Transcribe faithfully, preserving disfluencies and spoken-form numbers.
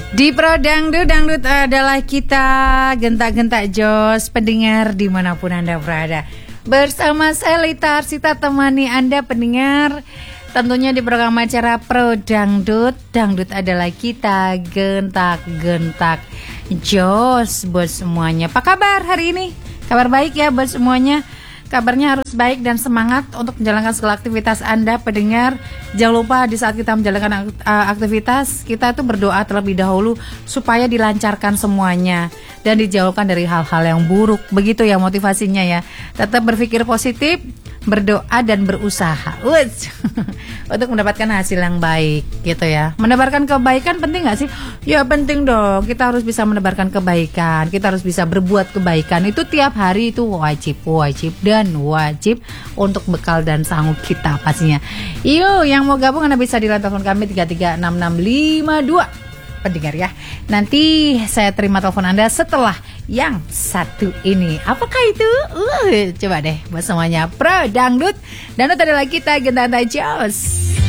Di Pro Dangdut, Dangdut adalah kita, gentak-gentak jos pendengar dimanapun Anda berada. Bersama saya Lita Arsita temani Anda pendengar, tentunya di program acara Pro Dangdut. Dangdut adalah kita, gentak-gentak jos buat semuanya. Apa kabar hari ini? Kabar baik ya buat semuanya. Kabarnya harus baik dan semangat untuk menjalankan segala aktivitas Anda pendengar. Jangan lupa di saat kita menjalankan aktivitas, kita itu berdoa terlebih dahulu supaya dilancarkan semuanya dan dijauhkan dari hal-hal yang buruk. Begitu ya motivasinya ya. Tetap berpikir positif, berdoa dan berusaha untuk mendapatkan hasil yang baik gitu ya. Menebarkan kebaikan penting gak sih? Ya penting dong. Kita harus bisa menebarkan kebaikan. Kita harus bisa berbuat kebaikan. Itu tiap hari itu wajib, wajib dan wajib untuk bekal dan sanggup kita pastinya. Yuk, yang mau gabung Anda bisa di telepon kami tiga tiga enam enam lima dua pendengar ya. Nanti saya terima telepon Anda setelah yang satu ini. Apakah itu? Uh, coba deh buat semuanya. Pro Dangdut. Dangdut adalah kita, gentak jos.